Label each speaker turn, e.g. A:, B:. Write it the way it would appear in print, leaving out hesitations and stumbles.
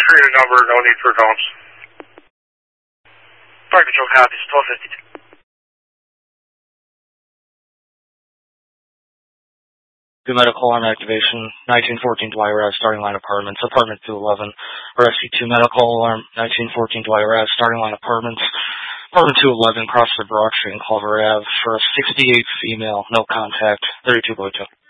A: create a number, no need for cones.
B: Fire Control copies, 1252.
C: Do medical alarm activation, 1914 Dwyer Ave, starting line apartments, apartment 211. Rescue 2 medical alarm, 1914 Dwyer Ave, starting line apartments, apartment 211, cross the Broad Street and Culver Ave, for a 68 female, no contact, 32 Boyto.